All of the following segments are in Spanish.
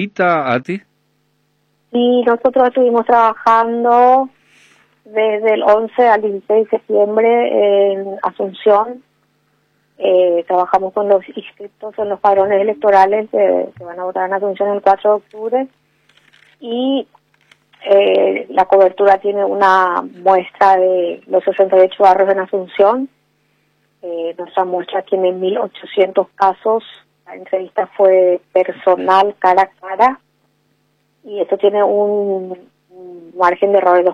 ahorita, Ati? Sí, nosotros estuvimos trabajando desde el 11 al 16 de septiembre en Asunción. Trabajamos con los inscritos en los padrones electorales que van a votar en Asunción el 4 de octubre. Y la cobertura tiene una muestra de los 68 barrios en Asunción. Nuestra muestra tiene 1.800 casos. La entrevista fue personal, cara a cara. Y esto tiene un margen de error de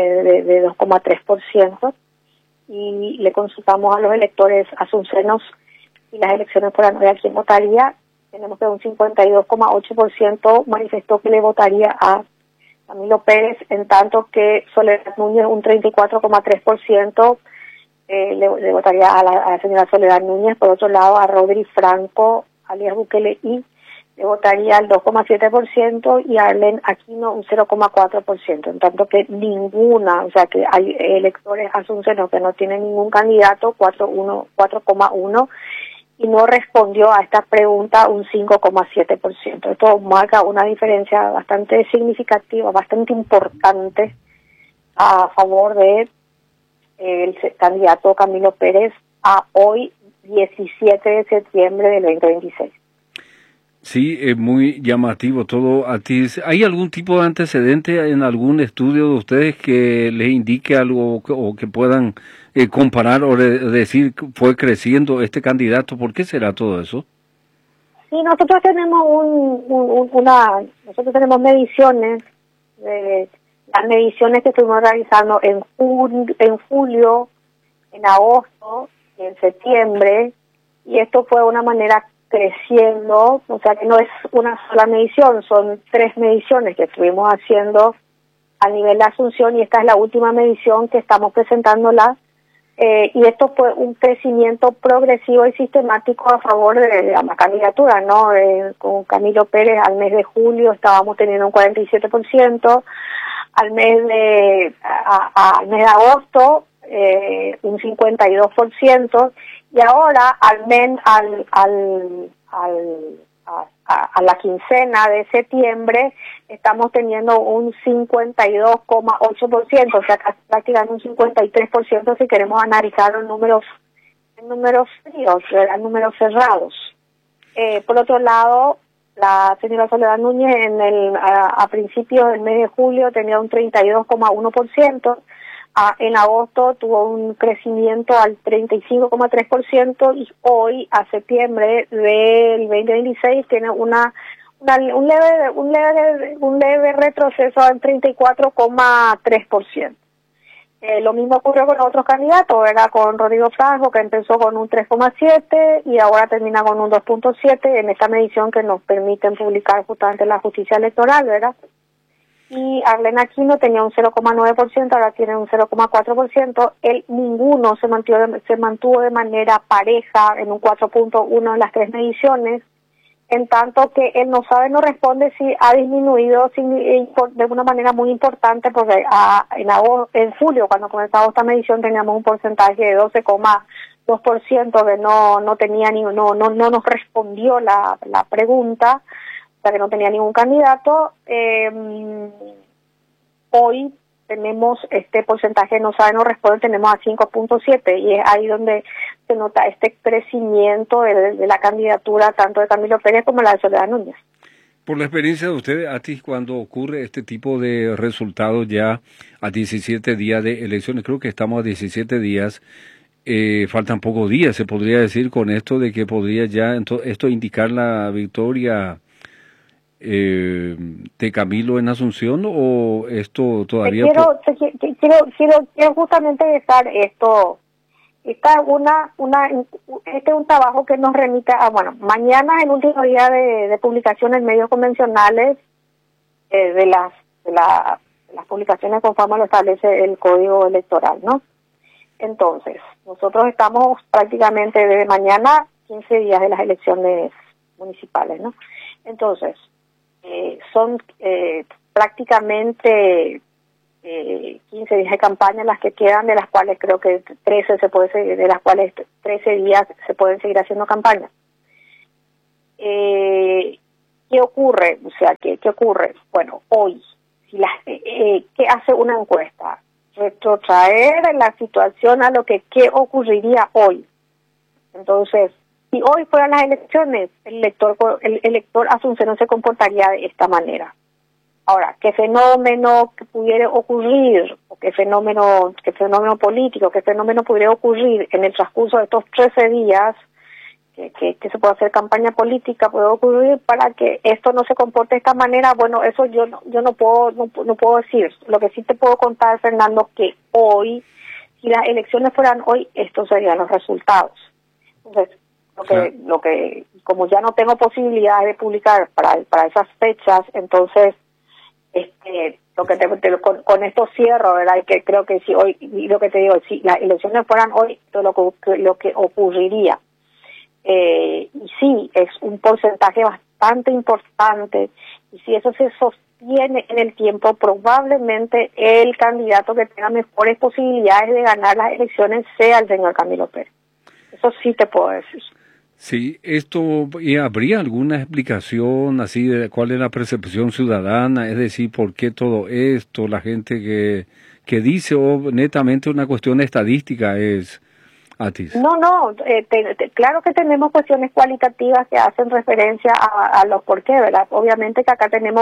2,3%. Y le consultamos a los electores asuncenos y las elecciones por anual a quién votaría. Tenemos que un 52,8% manifestó que le votaría a Camilo Pérez, en tanto que Soledad Núñez, un 34,3%, le votaría a la señora Soledad Núñez. Por otro lado, a Rodri Franco, alias Bukele, y le votaría al 2,7%, y a Arlene Aquino un 0,4%, en tanto que ninguna, o sea que hay electores asuncenos que no tienen ningún candidato, 4,1%, y no respondió a esta pregunta un 5,7%. Esto marca una diferencia bastante significativa, bastante importante a favor de el candidato Camilo Pérez a hoy, 17 de septiembre del 2026. Sí, es muy llamativo todo. ¿A ti hay algún tipo de antecedente en algún estudio de ustedes que les indique algo o que puedan comparar o decir que fue creciendo este candidato? ¿Por qué será todo eso? Sí, nosotros tenemos nosotros tenemos mediciones, las mediciones que estuvimos realizando en julio, en agosto, en septiembre, y esto fue de una manera creciendo, o sea que no es una sola medición, son 3 mediciones que estuvimos haciendo a nivel de Asunción, y esta es la última medición que estamos presentándola, y esto fue un crecimiento progresivo y sistemático a favor de ambas candidaturas, ¿no? Con Camilo Pérez al mes de julio estábamos teniendo un 47%, al mes de agosto un 52%, y ahora a la quincena de septiembre estamos teniendo un 52,8%, o sea, prácticamente un 53% si queremos analizar en números fríos, en números cerrados. Por otro lado, la señora Soledad Núñez a principios del mes de julio tenía un 32,1%, en agosto tuvo un crecimiento al 35,3%, y hoy, a septiembre del 2026, tiene un leve retroceso al 34,3%. Lo mismo ocurrió con otros candidatos, era con Rodrigo Franco, que empezó con un 3,7 y ahora termina con un 2,7 en esta medición que nos permiten publicar justamente la justicia electoral, ¿verdad? Y Arlene Aquino tenía un 0,9%, ahora tiene un 0,4%. Ninguno se mantuvo de manera pareja en un 4,1 en las 3 mediciones, en tanto que el no responde si ha disminuido de una manera muy importante, porque en julio, cuando comenzamos esta medición, teníamos un porcentaje de 12,2% que no nos respondió la pregunta, o sea que no tenía ningún candidato. Hoy tenemos este porcentaje no responde, tenemos a 5,7, y es ahí donde se nota este crecimiento de la candidatura tanto de Camilo Pérez como la de Soledad Núñez. Por la experiencia de ustedes, Ati, cuando ocurre este tipo de resultados ya a 17 días de elecciones, creo que estamos a 17 días, faltan pocos días, se podría decir, con esto de que podría ya esto indicar la victoria de Camilo en Asunción, o esto todavía... Quiero justamente dejar esto. Este es un trabajo que nos remite a, mañana es el último día de publicación en medios convencionales de las publicaciones conforme lo establece el Código Electoral, ¿no? Entonces, nosotros estamos prácticamente desde mañana 15 días de las elecciones municipales, ¿no? Entonces, son prácticamente 15 días de campaña las que quedan, de las cuales creo que 13 de las cuales 13 días se pueden seguir haciendo campaña. ¿qué ocurre? O sea, ¿qué ocurre? Bueno, hoy, si ¿qué hace una encuesta? Retrotraer la situación a lo que ¿qué ocurriría hoy? Entonces, si hoy fueran las elecciones, el elector asunceno se comportaría de esta manera. Ahora, ¿qué fenómeno que pudiera ocurrir, o qué fenómeno político, qué fenómeno pudiera ocurrir en el transcurso de estos 13 días, que se puede hacer campaña política, puede ocurrir para que esto no se comporte de esta manera? Bueno, eso yo no puedo decir. Lo que sí te puedo contar, Fernando, que hoy, si las elecciones fueran hoy, estos serían los resultados. Entonces, lo que como ya no tengo posibilidades de publicar para esas fechas, entonces lo que con esto cierro, ¿verdad? Y que creo que si hoy, y lo que te digo, si las elecciones fueran hoy, esto es lo que ocurriría. Y sí, es un porcentaje bastante importante, y si eso se sostiene en el tiempo, probablemente el candidato que tenga mejores posibilidades de ganar las elecciones sea el señor Camilo Pérez. Eso sí te puedo decir. Sí, ¿habría alguna explicación así de cuál es la percepción ciudadana? Es decir, ¿por qué todo esto? La gente que dice, o netamente una cuestión estadística es, Atis. No, claro que tenemos cuestiones cualitativas que hacen referencia a los por qué, ¿verdad? Obviamente que acá tenemos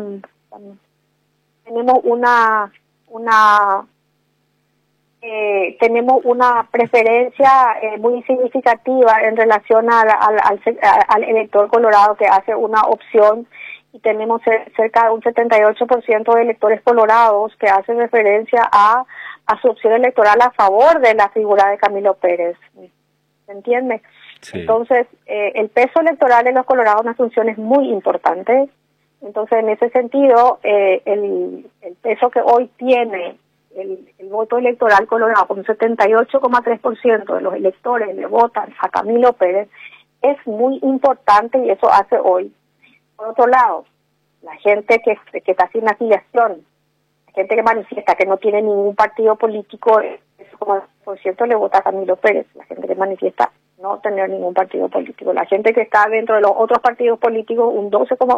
una preferencia muy significativa en relación al elector colorado que hace una opción, y tenemos cerca de un 78% de electores colorados que hacen referencia a su opción electoral a favor de la figura de Camilo Pérez. ¿Se entiende? Sí. Entonces, el peso electoral en los colorados en Asunción es muy importante. Entonces, en ese sentido, el peso que hoy tiene el voto electoral colorado, con un 78,3% de los electores le votan a Camilo Pérez, es muy importante, y eso hace hoy. Por otro lado, la gente que está sin afiliación, la gente que manifiesta que no tiene ningún partido político, eso como por cierto le vota a Camilo Pérez. La gente que manifiesta no tener ningún partido político. La gente que está dentro de los otros partidos políticos, un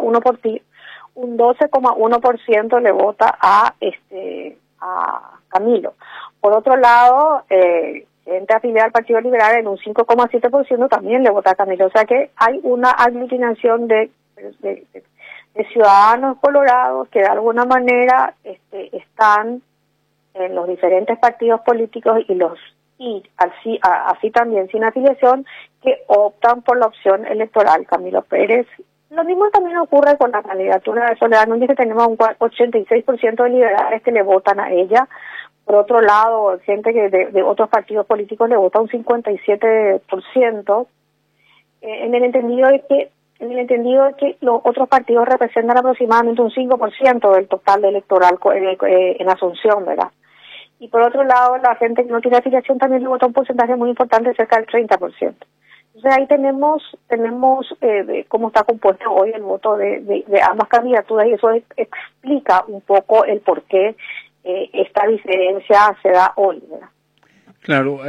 12,1% le vota a Camilo. Por otro lado, gente afiliada al Partido Liberal en un 5,7% también le vota a Camilo. O sea que hay una aglutinación de ciudadanos colorados que de alguna manera están en los diferentes partidos políticos y así también sin afiliación, que optan por la opción electoral Camilo Pérez. Lo mismo también ocurre con la candidatura de Soledad Núñez, que tenemos un 86% de liberales que le votan a ella. Por otro lado, gente que de otros partidos políticos le vota un 57%, en el entendido de que los otros partidos representan aproximadamente un 5% del total electoral en Asunción, ¿verdad? Y por otro lado, la gente que no tiene afiliación también le vota un porcentaje muy importante, cerca del 30%. Entonces ahí tenemos cómo está compuesto hoy el voto de ambas candidaturas, y eso explica un poco el por qué esta diferencia se da hoy, ¿verdad? Claro,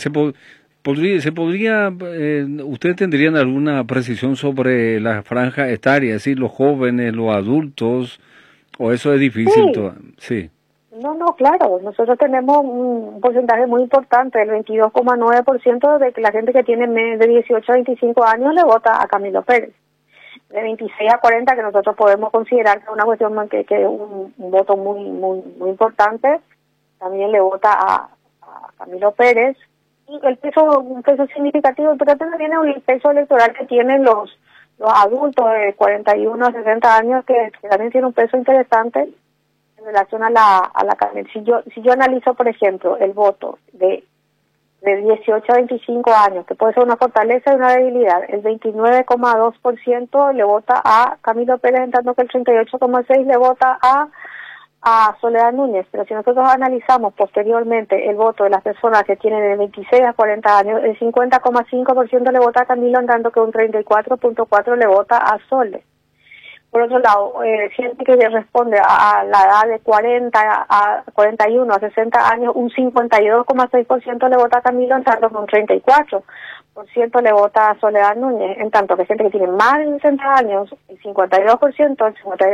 ¿ustedes tendrían alguna precisión sobre la franja etaria, es decir, los jóvenes, los adultos, o eso es difícil? Sí. No, claro, nosotros tenemos un porcentaje muy importante, el 22,9% de que la gente que tiene de 18 a 25 años le vota a Camilo Pérez. De 26 a 40, que nosotros podemos considerar que es una cuestión que un voto muy importante, también le vota a Camilo Pérez. Y un peso significativo, pero también el peso electoral que tienen los adultos de 41 a 60 años, que también tiene un peso interesante en relación a la si yo analizo, por ejemplo, el voto de 18 a 25 años, que puede ser una fortaleza y una debilidad, el 29,2% le vota a Camilo Pérez, en tanto que el 38,6% le vota a Soledad Núñez. Pero si nosotros analizamos posteriormente el voto de las personas que tienen de 26 a 40 años, el 50,5% le vota a Camilo, en tanto que un 34,4% le vota a Sole. Por otro lado, gente que responde a la edad de 40 a 41 a 60 años, un 52,6% le vota a Camilo, en tanto que un 34% le vota a Soledad Núñez, en tanto que gente que tiene más de 60 años, el 52%, el 52%